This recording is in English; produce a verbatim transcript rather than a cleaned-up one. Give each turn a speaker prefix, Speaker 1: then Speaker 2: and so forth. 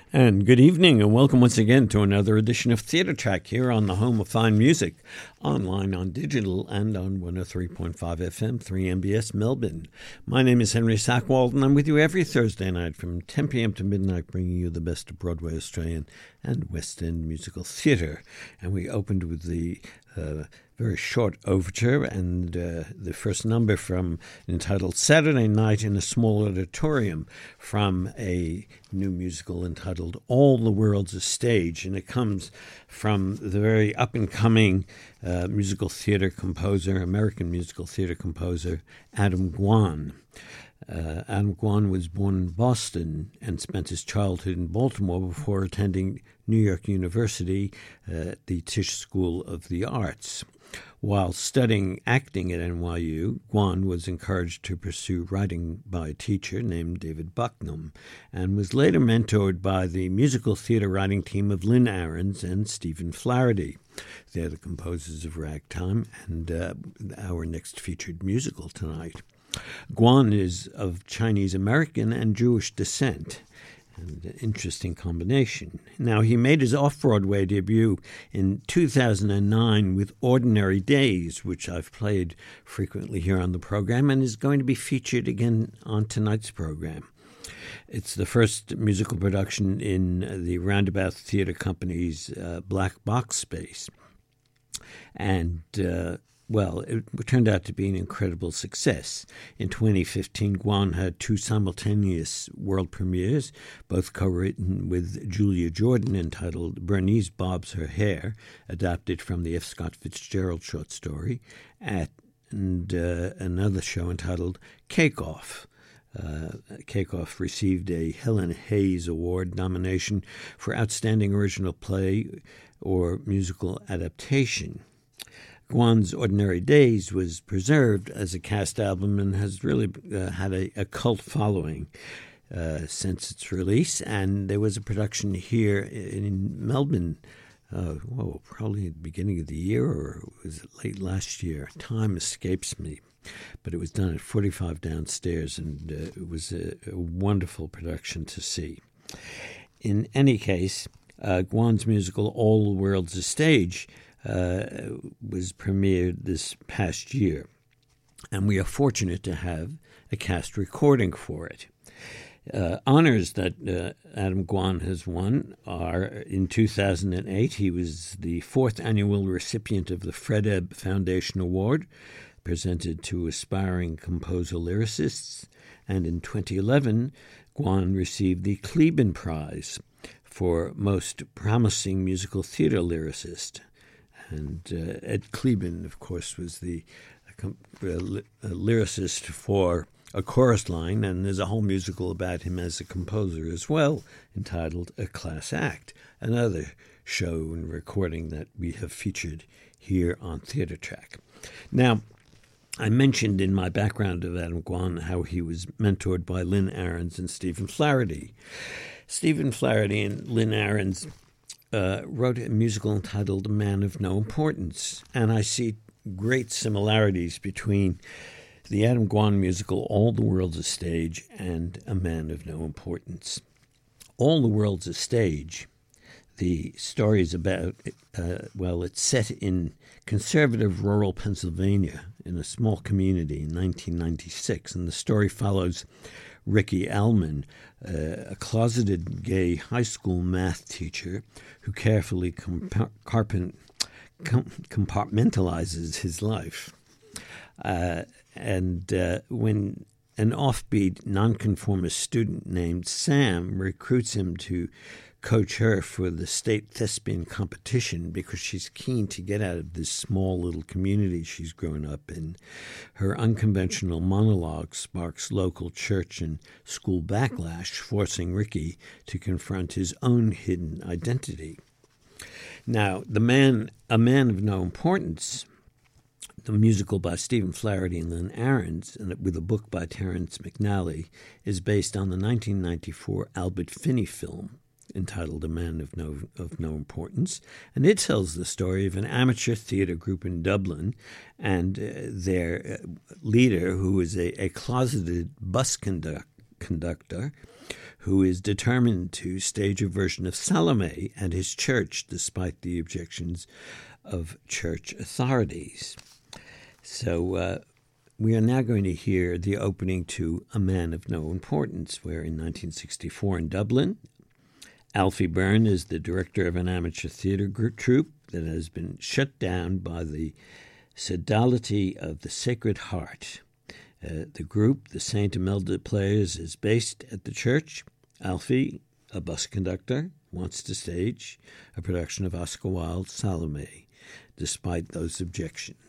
Speaker 1: And good evening, and welcome once again to another edition of Theatre Track here on the home of fine music, online, on digital, and on one oh three point five F M, three M B S Melbourne. My name is Henry Sackwald, and I'm with you every Thursday night from ten p.m. to midnight, bringing you the best of Broadway, Australian, and West End musical theatre. And we opened with the uh, very short overture and uh, the first number from entitled Saturday Night in a Small Auditorium, from a new musical entitled All the World's a Stage, and it comes from the very up-and-coming uh, musical theater composer, American musical theater composer, Adam Guan. Uh, Adam Guan was born in Boston and spent his childhood in Baltimore before attending New York University, uh, the Tisch School of the Arts. While studying acting at N Y U, Guan was encouraged to pursue writing by a teacher named David Bucknam, and was later mentored by the musical theater writing team of Lynn Ahrens and Stephen Flaherty. They're the composers of Ragtime and uh, our next featured musical tonight. Guan is of Chinese-American and Jewish descent, and an interesting combination. Now, he made his off-Broadway debut in two thousand nine with Ordinary Days, which I've played frequently here on the program, and is going to be featured again on tonight's program. It's the first musical production in the Roundabout Theatre Company's uh, Black Box space. And, uh, well, it turned out to be an incredible success. In twenty fifteen, Guan had two simultaneous world premieres, both co-written with Julia Jordan, entitled Bernice Bobs Her Hair, adapted from the F. Scott Fitzgerald short story, at, and uh, another show entitled Cake Off. Uh, Cake Off received a Helen Hayes Award nomination for Outstanding Original Play or Musical Adaptation. Guan's Ordinary Days was preserved as a cast album and has really uh, had a, a cult following uh, since its release. And there was a production here in, in Melbourne, uh, whoa, probably at the beginning of the year, or was it late last year? Time escapes me. But it was done at forty-five Downstairs, and uh, it was a, a wonderful production to see. In any case, uh, Guan's musical All the World's a Stage Uh, was premiered this past year, and we are fortunate to have a cast recording for it. Uh, honors that uh, Adam Guan has won are, in two thousand eight, he was the fourth annual recipient of the Fred Ebb Foundation Award, presented to aspiring composer-lyricists, and in twenty eleven, Guan received the Kleben Prize for Most Promising Musical Theater Lyricist. And uh, Ed Kleben, of course, was the uh, uh, lyricist for A Chorus Line, and there's a whole musical about him as a composer as well, entitled A Class Act, another show and recording that we have featured here on Theatre Track. Now, I mentioned in my background of Adam Guan how he was mentored by Lynn Ahrens and Stephen Flaherty. Stephen Flaherty and Lynn Ahrens Uh, wrote a musical entitled A Man of No Importance, and I see great similarities between the Adam Guan musical All the World's a Stage and A Man of No Importance. All the World's a Stage, the story is about, uh, well, it's set in conservative rural Pennsylvania in a small community in nineteen ninety-six, and the story follows Ricky Allman, uh, a closeted gay high school math teacher who carefully compa- carpent- com- compartmentalizes his life. Uh, and uh, when an offbeat nonconformist student named Sam recruits him to coach her for the state thespian competition because she's keen to get out of this small little community she's grown up in, her unconventional monologue sparks local church and school backlash, forcing Ricky to confront his own hidden identity. Now, the man, A Man of No Importance, the musical by Stephen Flaherty and Lynn Ahrens, and with a book by Terrence McNally, is based on the nineteen ninety-four Albert Finney film entitled A Man of No of No Importance, and it tells the story of an amateur theater group in Dublin and uh, their uh, leader, who is a, a closeted bus conduct, conductor, who is determined to stage a version of Salome at his church despite the objections of church authorities. So uh, we are now going to hear the opening to A Man of No Importance, where in nineteen sixty-four in Dublin, Alfie Byrne is the director of an amateur theatre group troupe that has been shut down by the Sodality of the Sacred Heart. Uh, the group, the Saint Imelda Players, is based at the church. Alfie, a bus conductor, wants to stage a production of Oscar Wilde's Salome, despite those objections.